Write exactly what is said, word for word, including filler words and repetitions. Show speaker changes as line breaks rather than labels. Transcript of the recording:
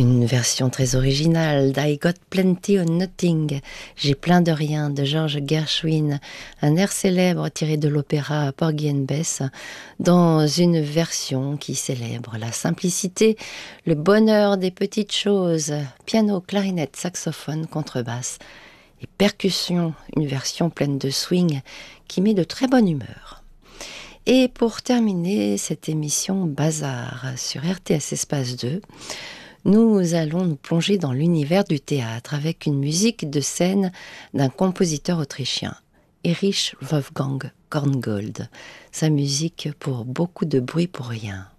Une version très originale d'I Got Plenty of Nothing, J'ai plein de rien de George Gershwin, un air célèbre tiré de l'opéra Porgy and Bess, dans une version qui célèbre la simplicité, le bonheur des petites choses, piano, clarinette, saxophone, contrebasse et percussion, une version pleine de swing qui met de très bonne humeur. Et pour terminer cette émission Bazar sur R T S Espace deux, nous allons nous plonger dans l'univers du théâtre avec une musique de scène d'un compositeur autrichien, Erich Wolfgang Korngold. Sa musique pour beaucoup de bruit pour rien.